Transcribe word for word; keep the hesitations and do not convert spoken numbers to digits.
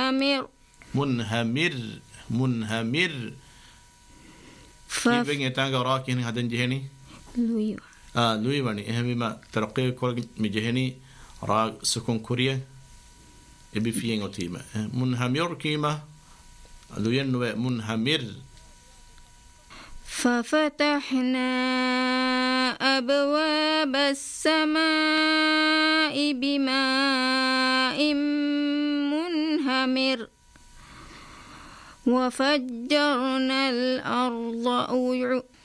منهمر منهمر منهمر فف كيف يتانغ راكين هذا جهني لوي آه لوي واني هم ما ترقي كل مجهني را سكون كوريا يبي فين أتيما منهمر كيما لوي نو منهمر ففتحنا أبواب السماء بماء منهمر وفجرنا الأرض